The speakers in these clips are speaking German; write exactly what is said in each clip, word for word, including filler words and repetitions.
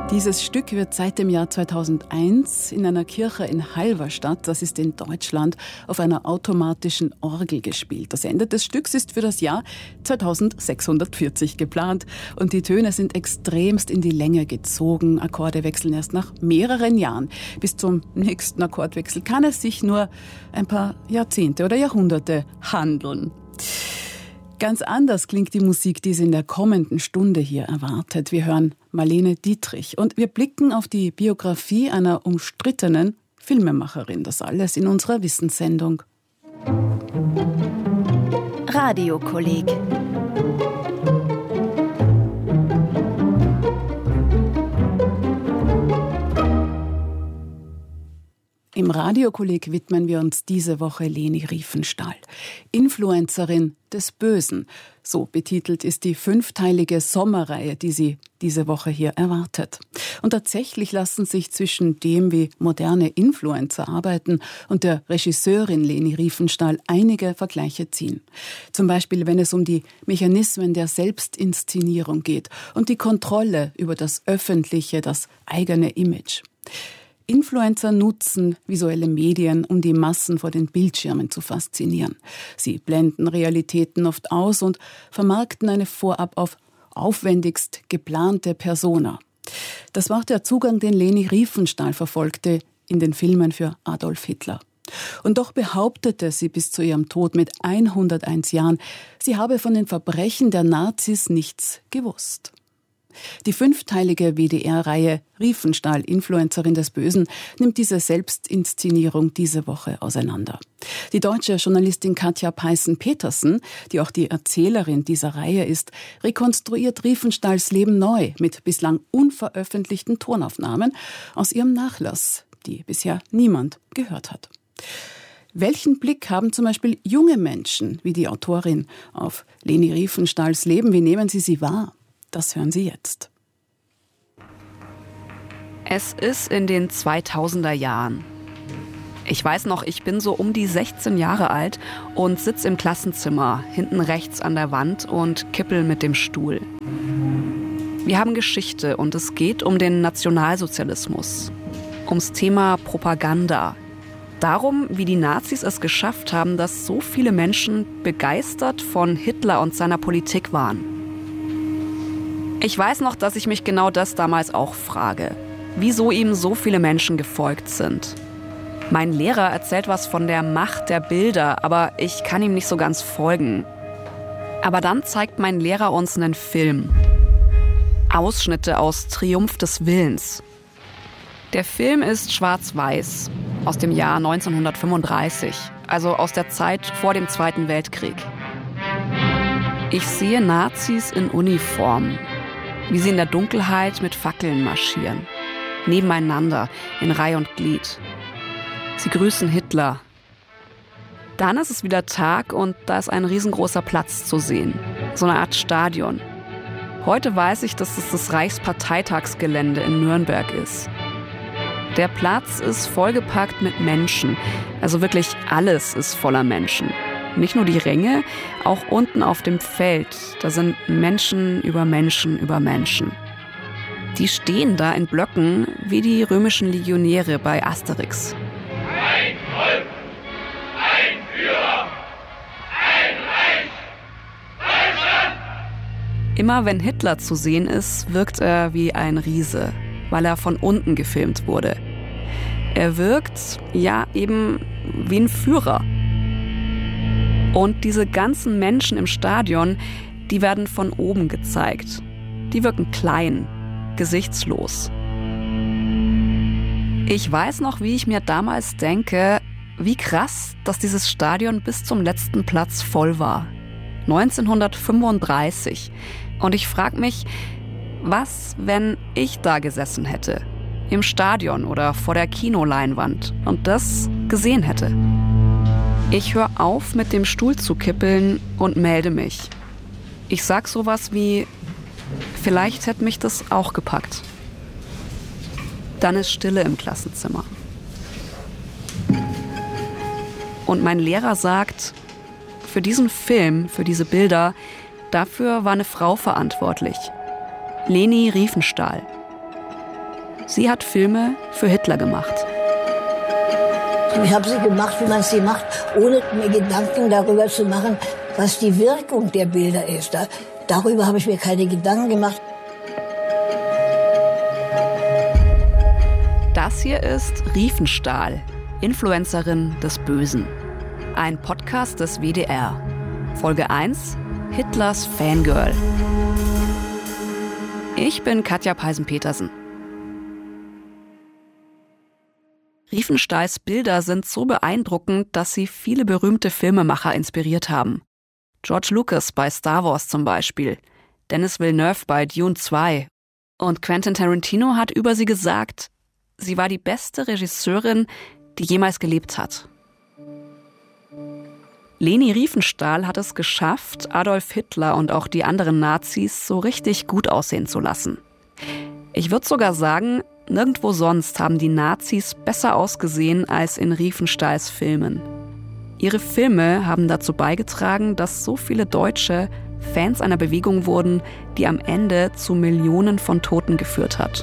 Dieses Stück wird seit dem Jahr zweitausendeins in einer Kirche in Halberstadt, das ist in Deutschland, auf einer automatischen Orgel gespielt. Das Ende des Stücks ist für das Jahr zweitausendsechshundertvierzig geplant und die Töne sind extremst in die Länge gezogen. Akkorde wechseln erst nach mehreren Jahren. Bis zum nächsten Akkordwechsel kann es sich nur ein paar Jahrzehnte oder Jahrhunderte handeln. Ganz anders klingt die Musik, die Sie in der kommenden Stunde hier erwartet. Wir hören Marlene Dietrich und wir blicken auf die Biografie einer umstrittenen Filmemacherin. Das alles in unserer Wissenssendung. Radiokolleg. Im Radiokolleg widmen wir uns diese Woche Leni Riefenstahl, Influencerin des Bösen. So betitelt ist die fünfteilige Sommerreihe, die Sie diese Woche hier erwartet. Und tatsächlich lassen sich zwischen dem, wie moderne Influencer arbeiten, und der Regisseurin Leni Riefenstahl einige Vergleiche ziehen. Zum Beispiel, wenn es um die Mechanismen der Selbstinszenierung geht und die Kontrolle über das öffentliche, das eigene Image. Influencer nutzen visuelle Medien, um die Massen vor den Bildschirmen zu faszinieren. Sie blenden Realitäten oft aus und vermarkten eine vorab auf aufwendigst geplante Persona. Das war der Zugang, den Leni Riefenstahl verfolgte in den Filmen für Adolf Hitler. Und doch behauptete sie bis zu ihrem Tod mit hunderteins Jahren, sie habe von den Verbrechen der Nazis nichts gewusst. Die fünfteilige W D R-Reihe Riefenstahl, Influencerin des Bösen, nimmt diese Selbstinszenierung diese Woche auseinander. Die deutsche Journalistin Katja Peißen-Petersen, die auch die Erzählerin dieser Reihe ist, rekonstruiert Riefenstahls Leben neu mit bislang unveröffentlichten Tonaufnahmen aus ihrem Nachlass, die bisher niemand gehört hat. Welchen Blick haben zum Beispiel junge Menschen, wie die Autorin, auf Leni Riefenstahls Leben? Wie nehmen sie sie wahr? Das hören Sie jetzt. Es ist in den zweitausender Jahren. Ich weiß noch, ich bin so um die sechzehn Jahre alt und sitze im Klassenzimmer, hinten rechts an der Wand und kippel mit dem Stuhl. Wir haben Geschichte und es geht um den Nationalsozialismus, ums Thema Propaganda. Darum, wie die Nazis es geschafft haben, dass so viele Menschen begeistert von Hitler und seiner Politik waren. Ich weiß noch, dass ich mich genau das damals auch frage, wieso ihm so viele Menschen gefolgt sind. Mein Lehrer erzählt was von der Macht der Bilder, aber ich kann ihm nicht so ganz folgen. Aber dann zeigt mein Lehrer uns einen Film. Ausschnitte aus Triumph des Willens. Der Film ist schwarz-weiß, aus dem Jahr neunzehnhundertfünfunddreißig, also aus der Zeit vor dem Zweiten Weltkrieg. Ich sehe Nazis in Uniform, wie sie in der Dunkelheit mit Fackeln marschieren. Nebeneinander, in Reih und Glied. Sie grüßen Hitler. Dann ist es wieder Tag und da ist ein riesengroßer Platz zu sehen. So eine Art Stadion. Heute weiß ich, dass es das Reichsparteitagsgelände in Nürnberg ist. Der Platz ist vollgepackt mit Menschen. Also wirklich alles ist voller Menschen. Nicht nur die Ränge, auch unten auf dem Feld. Da sind Menschen über Menschen über Menschen. Die stehen da in Blöcken wie die römischen Legionäre bei Asterix. Ein Volk, ein Führer, ein Reich, Deutschland! Immer wenn Hitler zu sehen ist, wirkt er wie ein Riese, weil er von unten gefilmt wurde. Er wirkt, ja, eben wie ein Führer. Und diese ganzen Menschen im Stadion, die werden von oben gezeigt. Die wirken klein, gesichtslos. Ich weiß noch, wie ich mir damals denke, wie krass, dass dieses Stadion bis zum letzten Platz voll war. neunzehnhundertfünfunddreißig. Und ich frage mich, was, wenn ich da gesessen hätte? Im Stadion oder vor der Kinoleinwand und das gesehen hätte? Ich höre auf, mit dem Stuhl zu kippeln und melde mich. Ich sag sowas wie, vielleicht hätte mich das auch gepackt. Dann ist Stille im Klassenzimmer. Und mein Lehrer sagt, für diesen Film, für diese Bilder, dafür war eine Frau verantwortlich. Leni Riefenstahl. Sie hat Filme für Hitler gemacht. Ich habe sie gemacht, wie man sie macht, ohne mir Gedanken darüber zu machen, was die Wirkung der Bilder ist. Da, darüber habe ich mir keine Gedanken gemacht. Das hier ist Riefenstahl, Influencerin des Bösen. Ein Podcast des W D R. Folge eins, Hitlers Fangirl. Ich bin Katja Peisen-Petersen. Riefenstahls Bilder sind so beeindruckend, dass sie viele berühmte Filmemacher inspiriert haben. George Lucas bei Star Wars zum Beispiel, Denis Villeneuve bei Dune zwei. Und Quentin Tarantino hat über sie gesagt, sie war die beste Regisseurin, die jemals gelebt hat. Leni Riefenstahl hat es geschafft, Adolf Hitler und auch die anderen Nazis so richtig gut aussehen zu lassen. Ich würde sogar sagen, nirgendwo sonst haben die Nazis besser ausgesehen als in Riefenstahls Filmen. Ihre Filme haben dazu beigetragen, dass so viele Deutsche Fans einer Bewegung wurden, die am Ende zu Millionen von Toten geführt hat.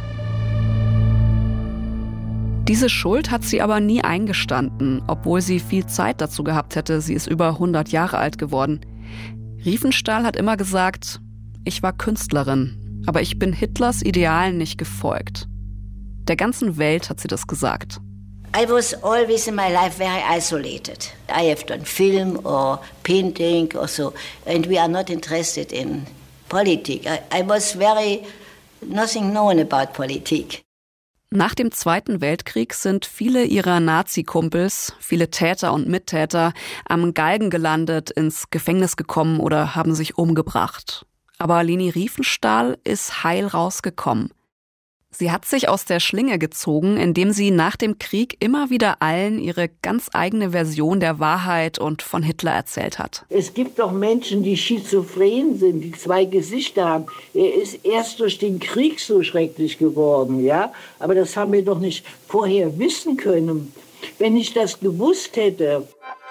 Diese Schuld hat sie aber nie eingestanden, obwohl sie viel Zeit dazu gehabt hätte. Sie ist über hundert Jahre alt geworden. Riefenstahl hat immer gesagt, ich war Künstlerin, aber ich bin Hitlers Idealen nicht gefolgt. Der ganzen Welt hat sie das gesagt. I was always in my life very isolated. I have done film or painting or so, and we are not interested in politics. I, I was very nothing known about politics. Nach dem Zweiten Weltkrieg sind viele ihrer Nazi-Kumpels, viele Täter und Mittäter, am Galgen gelandet, ins Gefängnis gekommen oder haben sich umgebracht. Aber Leni Riefenstahl ist heil rausgekommen. Sie hat sich aus der Schlinge gezogen, indem sie nach dem Krieg immer wieder allen ihre ganz eigene Version der Wahrheit und von Hitler erzählt hat. Es gibt doch Menschen, die schizophren sind, die zwei Gesichter haben. Er ist erst durch den Krieg so schrecklich geworden, ja? Aber das haben wir doch nicht vorher wissen können. Wenn ich das gewusst hätte.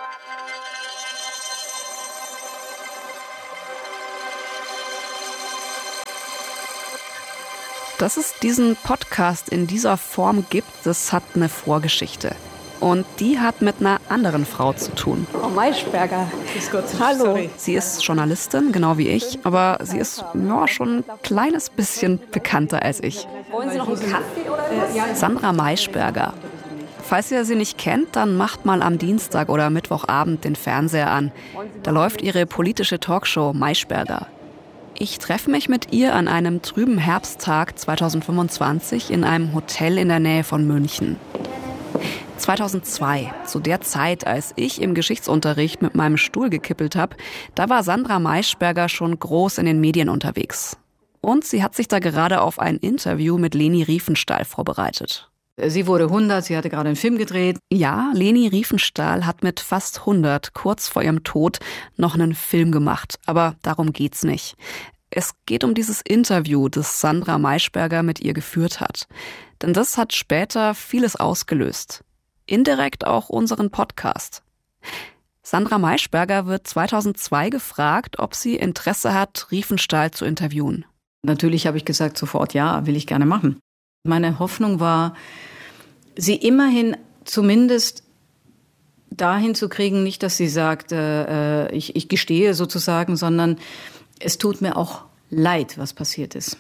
Dass es diesen Podcast in dieser Form gibt, das hat eine Vorgeschichte. Und die hat mit einer anderen Frau zu tun. Frau Maischberger. Grüß Gott. Hallo. Sorry. Sie ist Journalistin, genau wie ich, aber sie ist ja, schon ein kleines bisschen bekannter als ich. Wollen Sie noch einen Kaffee oder was? Sandra Maischberger. Falls ihr sie nicht kennt, dann macht mal am Dienstag oder Mittwochabend den Fernseher an. Da läuft ihre politische Talkshow Maischberger. Ich treffe mich mit ihr an einem trüben Herbsttag zweitausendfünfundzwanzig in einem Hotel in der Nähe von München. zweitausendzwei, zu der Zeit, als ich im Geschichtsunterricht mit meinem Stuhl gekippelt habe, da war Sandra Maischberger schon groß in den Medien unterwegs. Und sie hat sich da gerade auf ein Interview mit Leni Riefenstahl vorbereitet. Sie wurde hundert, sie hatte gerade einen Film gedreht. Ja, Leni Riefenstahl hat mit fast hundert, kurz vor ihrem Tod, noch einen Film gemacht. Aber darum geht's nicht. Es geht um dieses Interview, das Sandra Maischberger mit ihr geführt hat. Denn das hat später vieles ausgelöst. Indirekt auch unseren Podcast. Sandra Maischberger wird zweitausendzwei gefragt, ob sie Interesse hat, Riefenstahl zu interviewen. Natürlich habe ich gesagt, sofort ja, will ich gerne machen. Meine Hoffnung war, sie immerhin zumindest dahin zu kriegen, nicht, dass sie sagt, äh, ich, ich gestehe sozusagen, sondern es tut mir auch leid, was passiert ist.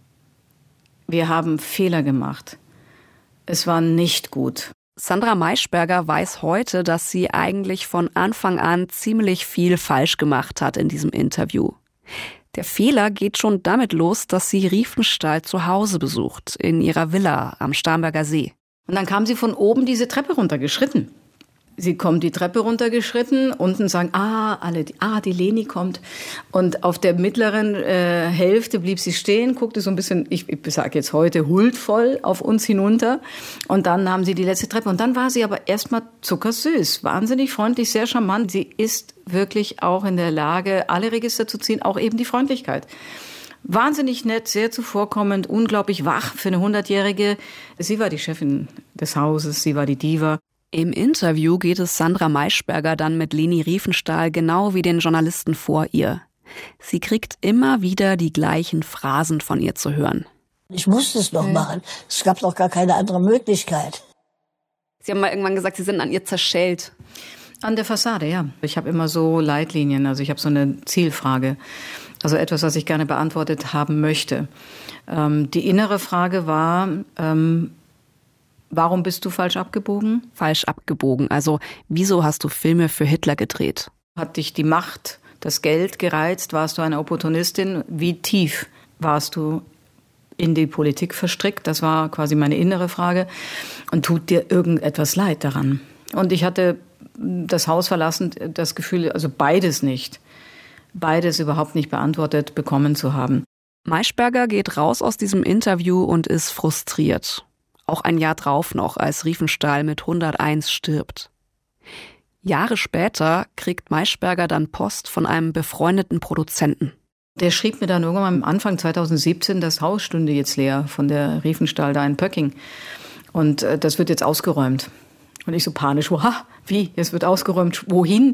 Wir haben Fehler gemacht. Es war nicht gut. Sandra Maischberger weiß heute, dass sie eigentlich von Anfang an ziemlich viel falsch gemacht hat in diesem Interview. Der Fehler geht schon damit los, dass sie Riefenstahl zu Hause besucht, in ihrer Villa am Starnberger See. Und dann kam sie von oben diese Treppe runtergeschritten. Sie kommt die Treppe runtergeschritten, unten sagen, ah, alle, ah, die Leni kommt. Und auf der mittleren äh, Hälfte blieb sie stehen, guckte so ein bisschen, ich, ich sage jetzt heute, huldvoll auf uns hinunter. Und dann nahm sie die letzte Treppe. Und dann war sie aber erstmal zuckersüß, wahnsinnig freundlich, sehr charmant. Sie ist wirklich auch in der Lage, alle Register zu ziehen, auch eben die Freundlichkeit. Wahnsinnig nett, sehr zuvorkommend, unglaublich wach für eine hundertjährige. Sie war die Chefin des Hauses, sie war die Diva. Im Interview geht es Sandra Maischberger dann mit Leni Riefenstahl genau wie den Journalisten vor ihr. Sie kriegt immer wieder die gleichen Phrasen von ihr zu hören. Ich musste es noch ja. machen. Es gab noch gar keine andere Möglichkeit. Sie haben mal irgendwann gesagt, Sie sind an ihr zerschellt. An der Fassade, ja. Ich habe immer so Leitlinien, also ich habe so eine Zielfrage. Also etwas, was ich gerne beantwortet haben möchte. Ähm, die innere Frage war, ähm, warum bist du falsch abgebogen? Falsch abgebogen, also wieso hast du Filme für Hitler gedreht? Hat dich die Macht, das Geld gereizt? Warst du eine Opportunistin? Wie tief warst du in die Politik verstrickt? Das war quasi meine innere Frage. Und tut dir irgendetwas leid daran? Und ich hatte das Haus verlassen, das Gefühl, also beides nicht, beides überhaupt nicht beantwortet bekommen zu haben. Maischberger geht raus aus diesem Interview und ist frustriert. Auch ein Jahr drauf noch, als Riefenstahl mit hunderteins stirbt. Jahre später kriegt Maischberger dann Post von einem befreundeten Produzenten. Der schrieb mir dann irgendwann am Anfang zweitausendsiebzehn, das Haus stünde jetzt leer von der Riefenstahl da in Pöcking. Und äh, das wird jetzt ausgeräumt. Und ich so panisch, wow, wie, es wird ausgeräumt, wohin?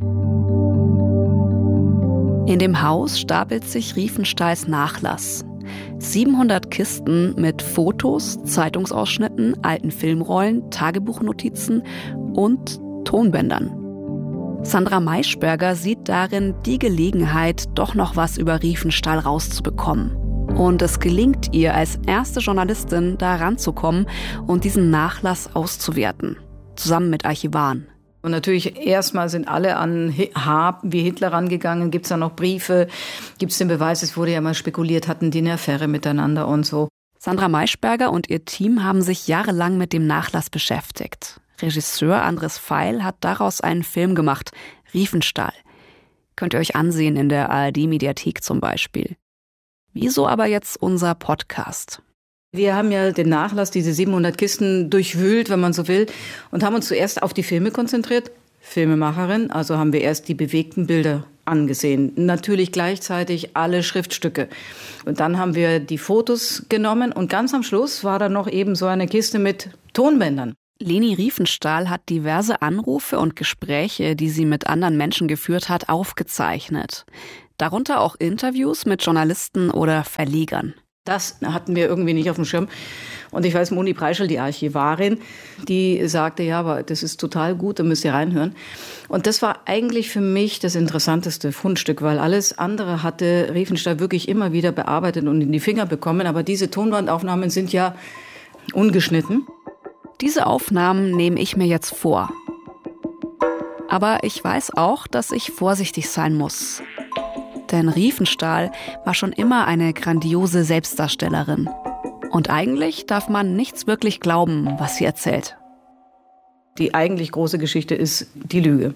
In dem Haus stapelt sich Riefenstahls Nachlass. siebenhundert Kisten mit Fotos, Zeitungsausschnitten, alten Filmrollen, Tagebuchnotizen und Tonbändern. Sandra Maischberger sieht darin die Gelegenheit, doch noch was über Riefenstahl rauszubekommen. Und es gelingt ihr, als erste Journalistin da ranzukommen und diesen Nachlass auszuwerten. Zusammen mit Archivaren. Und natürlich erstmal sind alle an H wie Hitler rangegangen. Gibt es da noch Briefe? Gibt es den Beweis? Es wurde ja mal spekuliert, hatten die eine Affäre miteinander und so. Sandra Maischberger und ihr Team haben sich jahrelang mit dem Nachlass beschäftigt. Regisseur Andres Feil hat daraus einen Film gemacht, Riefenstahl. Könnt ihr euch ansehen in der A R D-Mediathek zum Beispiel. Wieso aber jetzt unser Podcast? Wir haben ja den Nachlass, diese siebenhundert Kisten durchwühlt, wenn man so will, und haben uns zuerst auf die Filme konzentriert. Filmemacherin, also haben wir erst die bewegten Bilder angesehen. Natürlich gleichzeitig alle Schriftstücke. Und dann haben wir die Fotos genommen und ganz am Schluss war da noch eben so eine Kiste mit Tonbändern. Leni Riefenstahl hat diverse Anrufe und Gespräche, die sie mit anderen Menschen geführt hat, aufgezeichnet. Darunter auch Interviews mit Journalisten oder Verlegern. Das hatten wir irgendwie nicht auf dem Schirm. Und ich weiß, Moni Preischl, die Archivarin, die sagte, ja, aber das ist total gut, da müsst ihr reinhören. Und das war eigentlich für mich das interessanteste Fundstück, weil alles andere hatte Riefenstahl wirklich immer wieder bearbeitet und in die Finger bekommen. Aber diese Tonbandaufnahmen sind ja ungeschnitten. Diese Aufnahmen nehme ich mir jetzt vor. Aber ich weiß auch, dass ich vorsichtig sein muss. Denn Riefenstahl war schon immer eine grandiose Selbstdarstellerin. Und eigentlich darf man nichts wirklich glauben, was sie erzählt. Die eigentlich große Geschichte ist die Lüge.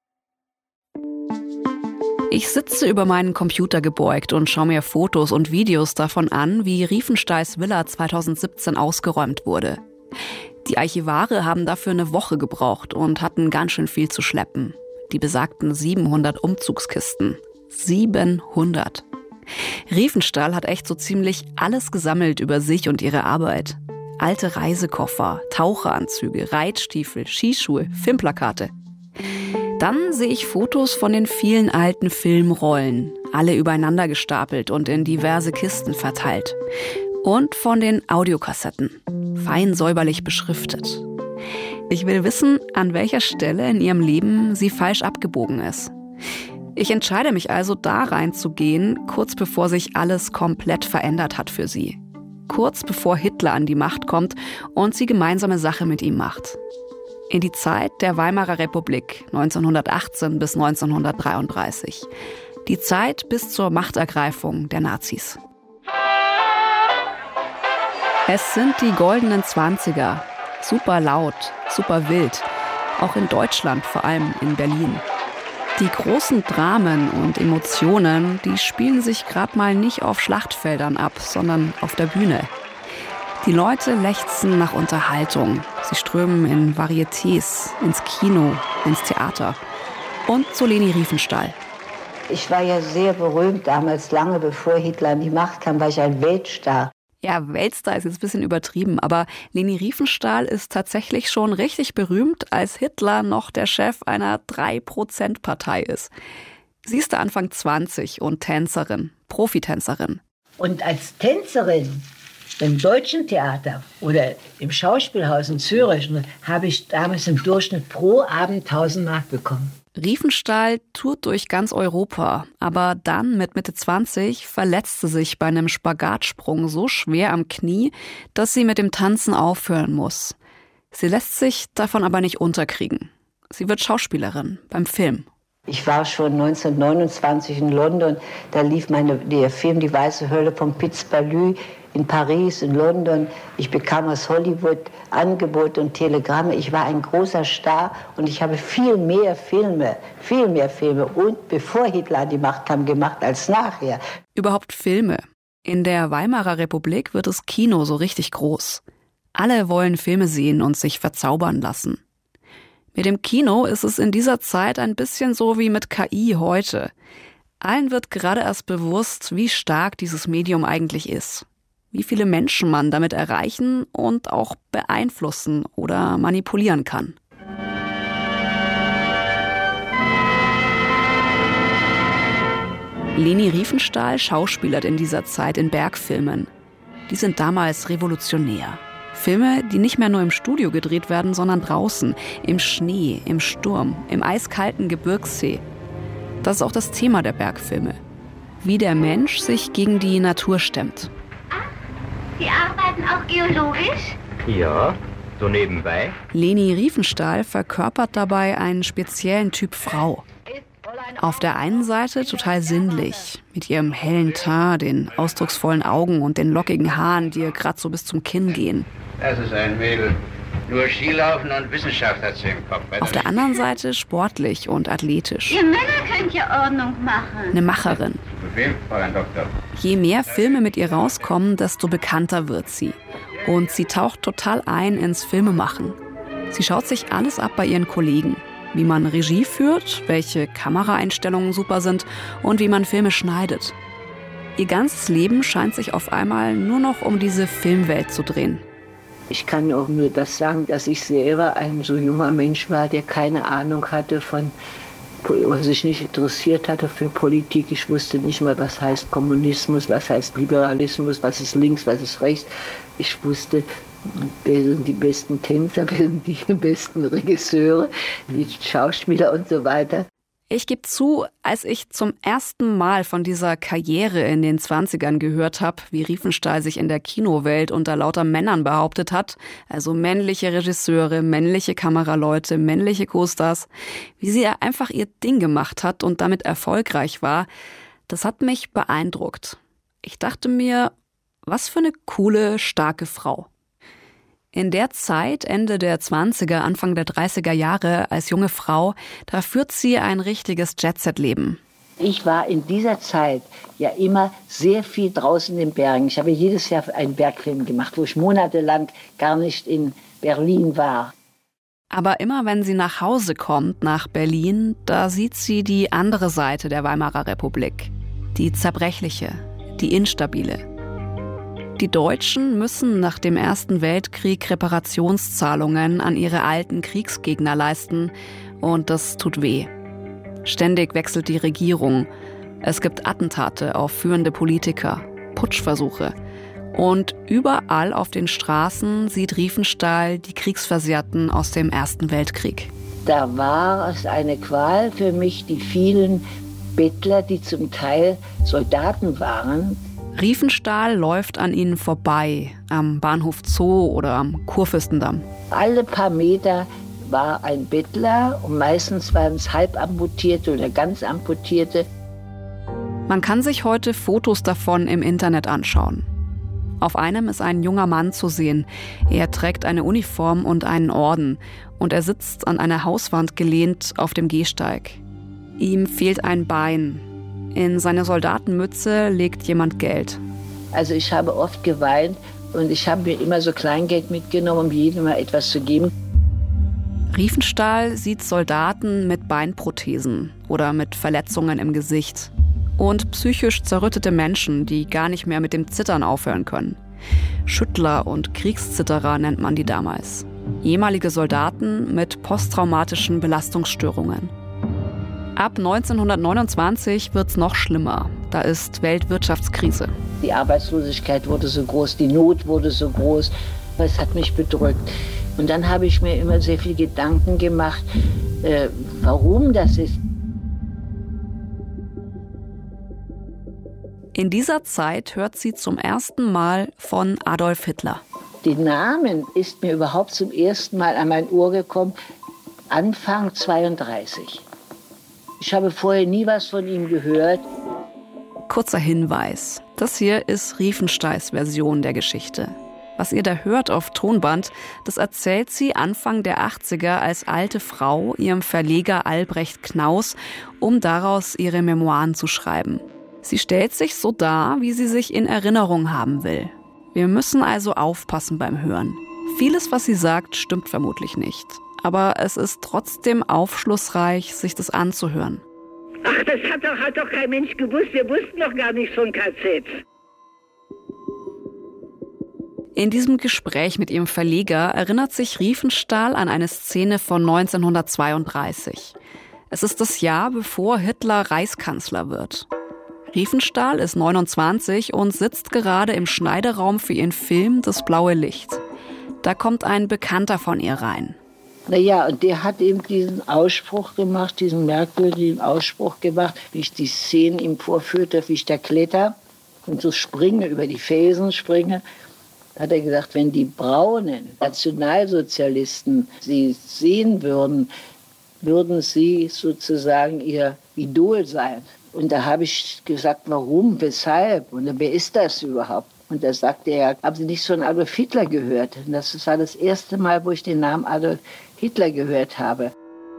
Ich sitze über meinen Computer gebeugt und schaue mir Fotos und Videos davon an, wie Riefenstahls Villa zweitausendsiebzehn ausgeräumt wurde. Die Archivare haben dafür eine Woche gebraucht und hatten ganz schön viel zu schleppen. Die besagten siebenhundert Umzugskisten. siebenhundert. Riefenstahl hat echt so ziemlich alles gesammelt über sich und ihre Arbeit. Alte Reisekoffer, Taucheranzüge, Reitstiefel, Skischuhe, Filmplakate. Dann sehe ich Fotos von den vielen alten Filmrollen, alle übereinander gestapelt und in diverse Kisten verteilt. Und von den Audiokassetten, fein säuberlich beschriftet. Ich will wissen, an welcher Stelle in ihrem Leben sie falsch abgebogen ist. Ich entscheide mich also, da reinzugehen, kurz bevor sich alles komplett verändert hat für sie. Kurz bevor Hitler an die Macht kommt und sie gemeinsame Sache mit ihm macht. In die Zeit der Weimarer Republik, neunzehnhundertachtzehn bis neunzehnhundertdreiunddreißig. Die Zeit bis zur Machtergreifung der Nazis. Es sind die goldenen Zwanziger. Super laut, super wild. Auch in Deutschland, vor allem in Berlin. Die großen Dramen und Emotionen, die spielen sich gerade mal nicht auf Schlachtfeldern ab, sondern auf der Bühne. Die Leute lechzen nach Unterhaltung. Sie strömen in Varietés, ins Kino, ins Theater. Und zu Leni Riefenstahl. Ich war ja sehr berühmt damals, lange bevor Hitler an die Macht kam, war ich ein Weltstar. Ja, Weltstar ist jetzt ein bisschen übertrieben, aber Leni Riefenstahl ist tatsächlich schon richtig berühmt, als Hitler noch der Chef einer drei Prozent Partei ist. Sie ist da Anfang zwanzig und Tänzerin, Profitänzerin. Und als Tänzerin Im Deutschen Theater oder im Schauspielhaus in Zürich habe ich damals im Durchschnitt pro Abend tausend Mark bekommen. Riefenstahl tourt durch ganz Europa, aber dann mit Mitte zwanzig verletzt sie sich bei einem Spagatsprung so schwer am Knie, dass sie mit dem Tanzen aufhören muss. Sie lässt sich davon aber nicht unterkriegen. Sie wird Schauspielerin beim Film. Ich war schon neunzehnhundertneunundzwanzig in London, da lief meine, der Film Die Weiße Hölle von Piz Palu in Paris, in London. Ich bekam aus Hollywood Angebote und Telegramme. Ich war ein großer Star und ich habe viel mehr Filme, viel mehr Filme und bevor Hitler an die Macht kam, gemacht als nachher. Überhaupt Filme. In der Weimarer Republik wird das Kino so richtig groß. Alle wollen Filme sehen und sich verzaubern lassen. Mit dem Kino ist es in dieser Zeit ein bisschen so wie mit K I heute. Allen wird gerade erst bewusst, wie stark dieses Medium eigentlich ist. Wie viele Menschen man damit erreichen und auch beeinflussen oder manipulieren kann. Leni Riefenstahl schauspielert in dieser Zeit in Bergfilmen. Die sind damals revolutionär. Filme, die nicht mehr nur im Studio gedreht werden, sondern draußen, im Schnee, im Sturm, im eiskalten Gebirgssee. Das ist auch das Thema der Bergfilme. Wie der Mensch sich gegen die Natur stemmt. Sie arbeiten auch geologisch? Ja, so nebenbei. Leni Riefenstahl verkörpert dabei einen speziellen Typ Frau. Auf der einen Seite total sinnlich, mit ihrem hellen Teint, den ausdrucksvollen Augen und den lockigen Haaren, die ihr gerade so bis zum Kinn gehen. Das ist ein Mädel. Nur Skilaufen und Wissenschaft hat sie im Kopf. Auf der anderen Seite sportlich und athletisch. Ihr Männer könnt ja Ordnung machen. Eine Macherin. Befehl, Fräulein Doktor. Je mehr Filme mit ihr rauskommen, desto bekannter wird sie. Und sie taucht total ein ins Filmemachen. Sie schaut sich alles ab bei ihren Kollegen. Wie man Regie führt, welche Kameraeinstellungen super sind und wie man Filme schneidet. Ihr ganzes Leben scheint sich auf einmal nur noch um diese Filmwelt zu drehen. Ich kann auch nur das sagen, dass ich selber ein so junger Mensch war, der keine Ahnung hatte von, was sich nicht interessiert hatte für Politik. Ich wusste nicht mal, was heißt Kommunismus, was heißt Liberalismus, was ist links, was ist rechts. Ich wusste, wer sind die besten Tänzer, wer sind die besten Regisseure, die Schauspieler und so weiter. Ich gebe zu, als ich zum ersten Mal von dieser Karriere in den zwanzigern gehört habe, wie Riefenstahl sich in der Kinowelt unter lauter Männern behauptet hat, also männliche Regisseure, männliche Kameraleute, männliche Co-Stars, wie sie einfach ihr Ding gemacht hat und damit erfolgreich war, das hat mich beeindruckt. Ich dachte mir, was für eine coole, starke Frau. In der Zeit, Ende der zwanziger, Anfang der dreißiger Jahre, als junge Frau, da führt sie ein richtiges Jet-Set-Leben. Ich war in dieser Zeit ja immer sehr viel draußen in den Bergen. Ich habe jedes Jahr einen Bergfilm gemacht, wo ich monatelang gar nicht in Berlin war. Aber immer wenn sie nach Hause kommt, nach Berlin, da sieht sie die andere Seite der Weimarer Republik. Die zerbrechliche, die instabile. Die Deutschen müssen nach dem Ersten Weltkrieg Reparationszahlungen an ihre alten Kriegsgegner leisten und das tut weh. Ständig wechselt die Regierung. Es gibt Attentate auf führende Politiker, Putschversuche. Und überall auf den Straßen sieht Riefenstahl die Kriegsversehrten aus dem Ersten Weltkrieg. Da war es eine Qual für mich, die vielen Bettler, die zum Teil Soldaten waren. Riefenstahl läuft an ihnen vorbei, am Bahnhof Zoo oder am Kurfürstendamm. Alle paar Meter war ein Bettler und meistens waren es halbamputierte oder ganz amputierte. Man kann sich heute Fotos davon im Internet anschauen. Auf einem ist ein junger Mann zu sehen. Er trägt eine Uniform und einen Orden und er sitzt an einer Hauswand gelehnt auf dem Gehsteig. Ihm fehlt ein Bein. In seine Soldatenmütze legt jemand Geld. Also ich habe oft geweint und ich habe mir immer so Kleingeld mitgenommen, um jedem mal etwas zu geben. Riefenstahl sieht Soldaten mit Beinprothesen oder mit Verletzungen im Gesicht. Und psychisch zerrüttete Menschen, die gar nicht mehr mit dem Zittern aufhören können. Schüttler und Kriegszitterer nennt man die damals. Ehemalige Soldaten mit posttraumatischen Belastungsstörungen. Ab neunzehnhundertneunundzwanzig wird's noch schlimmer. Da ist Weltwirtschaftskrise. Die Arbeitslosigkeit wurde so groß, die Not wurde so groß. Es hat mich bedrückt. Und dann habe ich mir immer sehr viel Gedanken gemacht, äh, warum das ist. In dieser Zeit hört sie zum ersten Mal von Adolf Hitler. Den Namen ist mir überhaupt zum ersten Mal an mein Ohr gekommen, Anfang zweiunddreißig. Ich habe vorher nie was von ihm gehört. Kurzer Hinweis, das hier ist Riefenstahls Version der Geschichte. Was ihr da hört auf Tonband, das erzählt sie Anfang der achtziger als alte Frau ihrem Verleger Albrecht Knaus, um daraus ihre Memoiren zu schreiben. Sie stellt sich so dar, wie sie sich in Erinnerung haben will. Wir müssen also aufpassen beim Hören. Vieles, was sie sagt, stimmt vermutlich nicht. Aber es ist trotzdem aufschlussreich, sich das anzuhören. Ach, das hat doch, hat doch kein Mensch gewusst. Wir wussten doch gar nichts von K Z. In diesem Gespräch mit ihrem Verleger erinnert sich Riefenstahl an eine Szene von neunzehnhundertzweiunddreißig. Es ist das Jahr, bevor Hitler Reichskanzler wird. Riefenstahl ist neunundzwanzig und sitzt gerade im Schneideraum für ihren Film Das blaue Licht. Da kommt ein Bekannter von ihr rein. Naja, und der hat eben diesen Ausspruch gemacht, diesen merkwürdigen Ausspruch gemacht, wie ich die Szenen ihm vorführte, wie ich da kletter und so springe, über die Felsen springe. Da hat er gesagt, wenn die braunen Nationalsozialisten sie sehen würden, würden sie sozusagen ihr Idol sein. Und da habe ich gesagt, warum, weshalb und wer ist das überhaupt? Und da sagte er, haben Sie nicht von Adolf Hitler gehört? Und das war das erste Mal, wo ich den Namen Adolf Hitler gehört habe.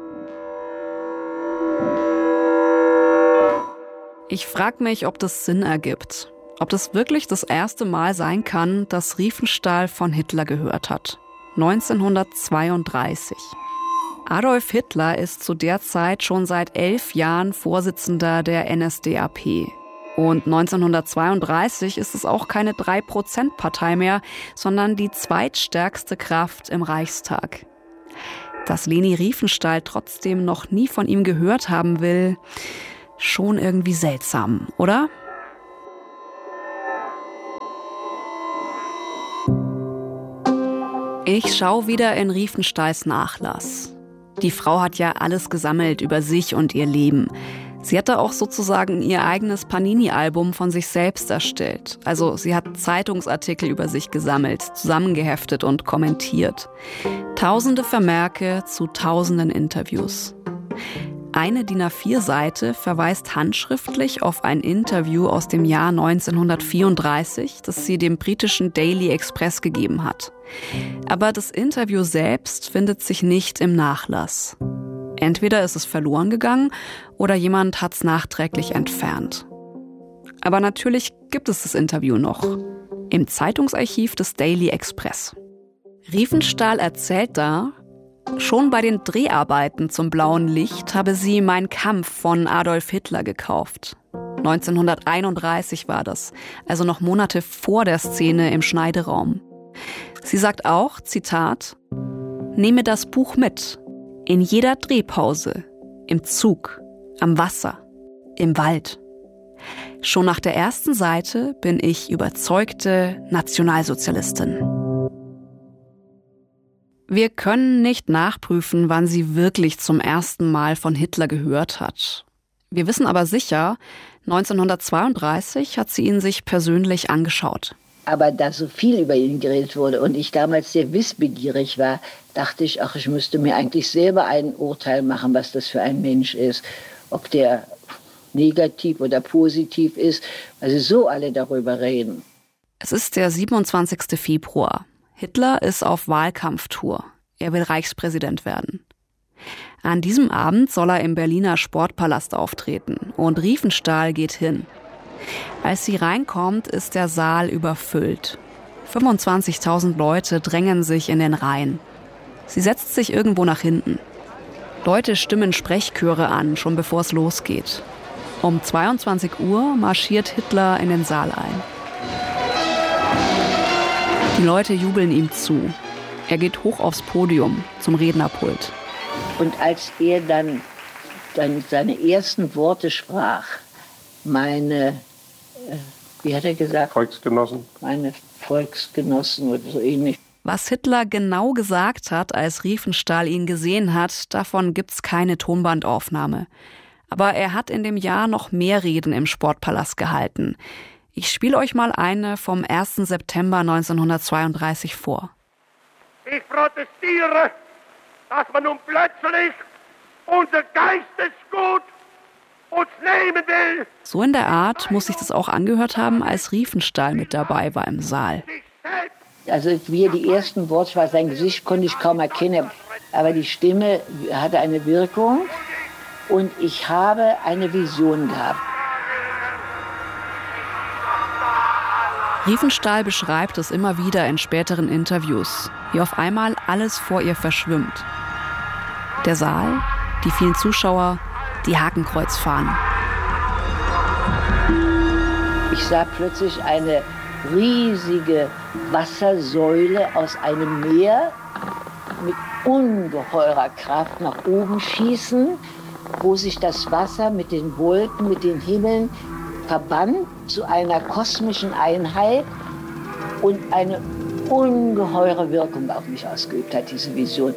Ich frage mich, ob das Sinn ergibt. Ob das wirklich das erste Mal sein kann, dass Riefenstahl von Hitler gehört hat. neunzehnhundertzweiunddreißig. Adolf Hitler ist zu der Zeit schon seit elf Jahren Vorsitzender der N S D A P. Und neunzehnhundertzweiunddreißig ist es auch keine drei Prozent Partei mehr, sondern die zweitstärkste Kraft im Reichstag. Dass Leni Riefenstahl trotzdem noch nie von ihm gehört haben will, schon irgendwie seltsam, oder? Ich schaue wieder in Riefenstahls Nachlass. Die Frau hat ja alles gesammelt über sich und ihr Leben. Sie hatte auch sozusagen ihr eigenes Panini-Album von sich selbst erstellt. Also sie hat Zeitungsartikel über sich gesammelt, zusammengeheftet und kommentiert. Tausende Vermerke zu tausenden Interviews. Eine D I N A vier Seite verweist handschriftlich auf ein Interview aus dem Jahr neunzehnhundertvierunddreißig, das sie dem britischen Daily Express gegeben hat. Aber das Interview selbst findet sich nicht im Nachlass. Entweder ist es verloren gegangen oder jemand hat es nachträglich entfernt. Aber natürlich gibt es das Interview noch. Im Zeitungsarchiv des Daily Express. Riefenstahl erzählt da, schon bei den Dreharbeiten zum Blauen Licht habe sie Mein Kampf von Adolf Hitler gekauft. neunzehnhunderteinunddreißig war das, also noch Monate vor der Szene im Schneideraum. Sie sagt auch, Zitat, nehme das Buch mit. In jeder Drehpause, im Zug, am Wasser, im Wald. Schon nach der ersten Seite bin ich überzeugte Nationalsozialistin. Wir können nicht nachprüfen, wann sie wirklich zum ersten Mal von Hitler gehört hat. Wir wissen aber sicher, neunzehnhundertzweiunddreißig hat sie ihn sich persönlich angeschaut. Aber da so viel über ihn geredet wurde und ich damals sehr wissbegierig war, dachte ich, ach, ich müsste mir eigentlich selber ein Urteil machen, was das für ein Mensch ist. Ob der negativ oder positiv ist, weil sie so alle darüber reden. Es ist der siebenundzwanzigster Februar. Hitler ist auf Wahlkampftour. Er will Reichspräsident werden. An diesem Abend soll er im Berliner Sportpalast auftreten und Riefenstahl geht hin. Als sie reinkommt, ist der Saal überfüllt. fünfundzwanzigtausend Leute drängen sich in den Reihen. Sie setzt sich irgendwo nach hinten. Leute stimmen Sprechchöre an, schon bevor es losgeht. Um zweiundzwanzig Uhr marschiert Hitler in den Saal ein. Die Leute jubeln ihm zu. Er geht hoch aufs Podium, zum Rednerpult. Und als er dann, dann seine ersten Worte sprach, meine äh, wie hat er gesagt? Volksgenossen. Meine Volksgenossen oder so ähnlich. Was Hitler genau gesagt hat, als Riefenstahl ihn gesehen hat, davon gibt's keine Tonbandaufnahme. Aber er hat in dem Jahr noch mehr Reden im Sportpalast gehalten. Ich spiele euch mal eine vom ersten September neunzehnhundertzweiunddreißig vor. Ich protestiere, dass man nun plötzlich unser Geistesgut uns nehmen will. So in der Art muss sich das auch angehört haben, als Riefenstahl mit dabei war im Saal. Also wie er die ersten Worte war, sein Gesicht konnte ich kaum erkennen, aber die Stimme hatte eine Wirkung und ich habe eine Vision gehabt. Riefenstahl beschreibt es immer wieder in späteren Interviews, wie auf einmal alles vor ihr verschwimmt. Der Saal, die vielen Zuschauer, die Hakenkreuzfahnen. Ich sah plötzlich eine riesige Wassersäule aus einem Meer mit ungeheurer Kraft nach oben schießen, wo sich das Wasser mit den Wolken, mit den Himmeln verband zu einer kosmischen Einheit und eine ungeheure Wirkung auf mich ausgeübt hat, diese Vision.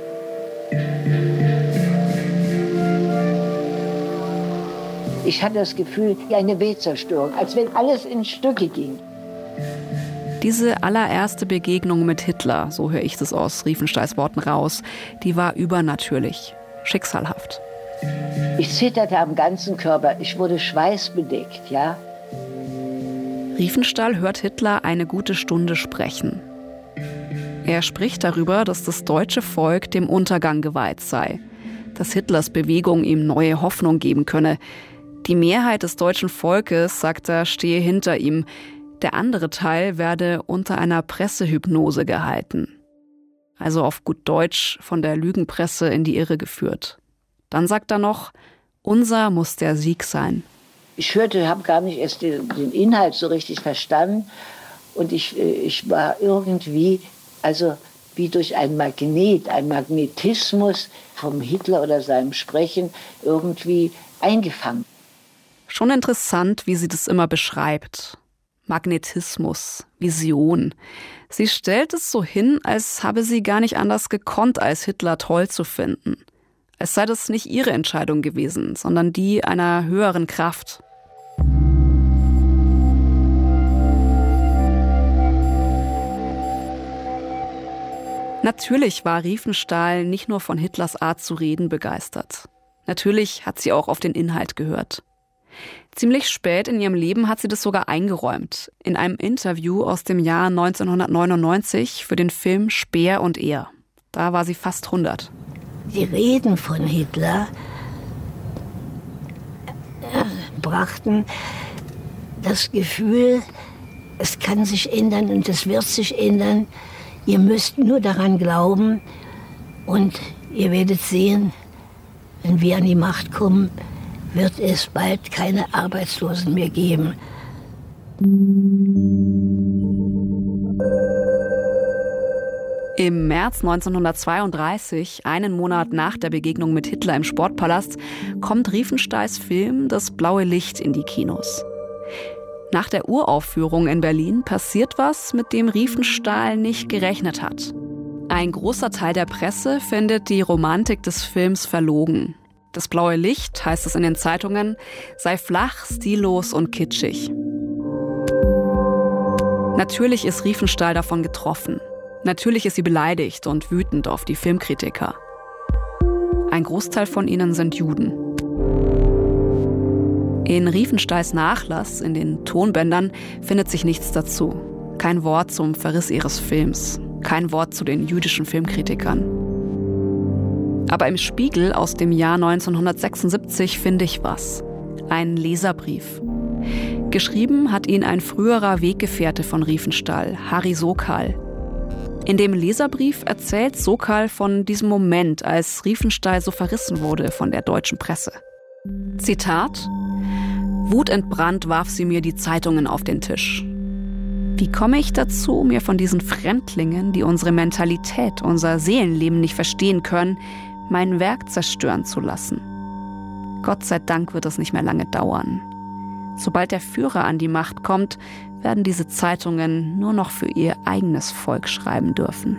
Ich hatte das Gefühl, wie eine Weltzerstörung, als wenn alles in Stücke ging. Diese allererste Begegnung mit Hitler, so höre ich das aus Riefenstahls Worten raus, die war übernatürlich, schicksalhaft. Ich zitterte am ganzen Körper, ich wurde schweißbedeckt, ja. Riefenstahl hört Hitler eine gute Stunde sprechen. Er spricht darüber, dass das deutsche Volk dem Untergang geweiht sei, dass Hitlers Bewegung ihm neue Hoffnung geben könne. Die Mehrheit des deutschen Volkes, sagt er, stehe hinter ihm. Der andere Teil werde unter einer Pressehypnose gehalten. Also auf gut Deutsch von der Lügenpresse in die Irre geführt. Dann sagt er noch, unser muss der Sieg sein. Ich hörte, habe gar nicht erst den, den Inhalt so richtig verstanden. Und ich, ich war irgendwie, also wie durch ein Magnet, ein Magnetismus vom Hitler oder seinem Sprechen irgendwie eingefangen. Schon interessant, wie sie das immer beschreibt. Magnetismus, Vision. Sie stellt es so hin, als habe sie gar nicht anders gekonnt, als Hitler toll zu finden. Als sei das nicht ihre Entscheidung gewesen, sondern die einer höheren Kraft. Natürlich war Riefenstahl nicht nur von Hitlers Art zu reden begeistert. Natürlich hat sie auch auf den Inhalt gehört. Ziemlich spät in ihrem Leben hat sie das sogar eingeräumt. In einem Interview aus dem Jahr neunzehnhundertneunundneunzig für den Film Speer und Ehr. Da war sie fast hundert. Die Reden von Hitler brachten das Gefühl, es kann sich ändern und es wird sich ändern. Ihr müsst nur daran glauben und ihr werdet sehen, wenn wir an die Macht kommen, wird es bald keine Arbeitslosen mehr geben. Im März neunzehnhundertzweiunddreißig, einen Monat nach der Begegnung mit Hitler im Sportpalast, kommt Riefenstahls Film Das blaue Licht in die Kinos. Nach der Uraufführung in Berlin passiert was, mit dem Riefenstahl nicht gerechnet hat. Ein großer Teil der Presse findet die Romantik des Films verlogen. Das blaue Licht, heißt es in den Zeitungen, sei flach, stillos und kitschig. Natürlich ist Riefenstahl davon getroffen. Natürlich ist sie beleidigt und wütend auf die Filmkritiker. Ein Großteil von ihnen sind Juden. In Riefenstahls Nachlass, in den Tonbändern, findet sich nichts dazu. Kein Wort zum Verriss ihres Films. Kein Wort zu den jüdischen Filmkritikern. Aber im Spiegel aus dem Jahr neunzehnhundertsechsundsiebzig finde ich was. Ein Leserbrief. Geschrieben hat ihn ein früherer Weggefährte von Riefenstahl, Harry Sokal. In dem Leserbrief erzählt Sokal von diesem Moment, als Riefenstahl so verrissen wurde von der deutschen Presse. Zitat: Wutentbrannt warf sie mir die Zeitungen auf den Tisch. Wie komme ich dazu, mir von diesen Fremdlingen, die unsere Mentalität, unser Seelenleben nicht verstehen können, mein Werk zerstören zu lassen? Gott sei Dank wird es nicht mehr lange dauern. Sobald der Führer an die Macht kommt, werden diese Zeitungen nur noch für ihr eigenes Volk schreiben dürfen.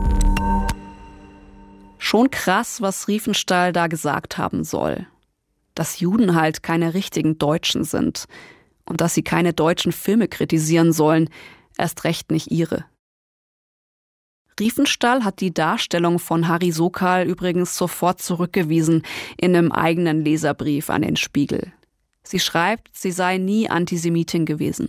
Schon krass, was Riefenstahl da gesagt haben soll. Dass Juden halt keine richtigen Deutschen sind und dass sie keine deutschen Filme kritisieren sollen, erst recht nicht ihre. Riefenstahl hat die Darstellung von Harry Sokal übrigens sofort zurückgewiesen in einem eigenen Leserbrief an den Spiegel. Sie schreibt, sie sei nie Antisemitin gewesen.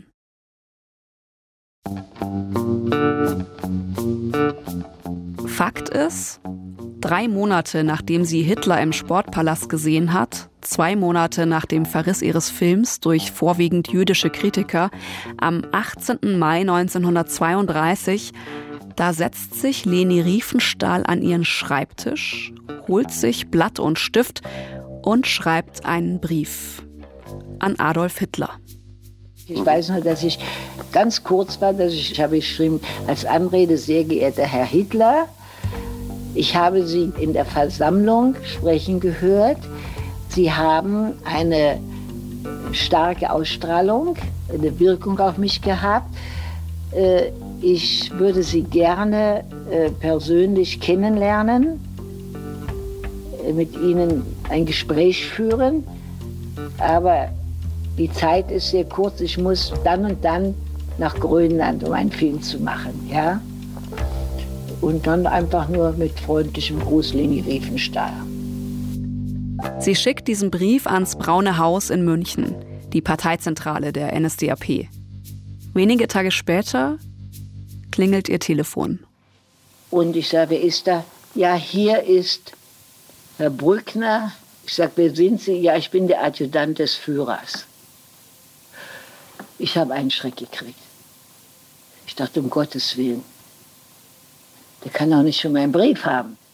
Fakt ist, drei Monate nachdem sie Hitler im Sportpalast gesehen hat, zwei Monate nach dem Verriss ihres Films durch vorwiegend jüdische Kritiker, am achtzehnten Mai neunzehnhundertzweiunddreißig, da setzt sich Leni Riefenstahl an ihren Schreibtisch, holt sich Blatt und Stift und schreibt einen Brief an Adolf Hitler. Ich weiß nur, dass ich ganz kurz war, dass ich, ich habe geschrieben, als Anrede, sehr geehrter Herr Hitler, ich habe Sie in der Versammlung sprechen gehört. Sie haben eine starke Ausstrahlung, eine Wirkung auf mich gehabt. Ich würde Sie gerne persönlich kennenlernen, mit Ihnen ein Gespräch führen, aber die Zeit ist sehr kurz. Ich muss dann und dann nach Grönland, um einen Film zu machen, ja. Und dann einfach nur mit freundlichem Gruß, Leni Riefenstahl. Sie schickt diesen Brief ans Braune Haus in München, die Parteizentrale der N S D A P. Wenige Tage später klingelt ihr Telefon. Und ich sage, wer ist da? Ja, hier ist Herr Brückner. Ich sage, wer sind Sie? Ja, ich bin der Adjutant des Führers. Ich habe einen Schreck gekriegt. Ich dachte, um Gottes Willen, der kann doch nicht schon meinen Brief haben.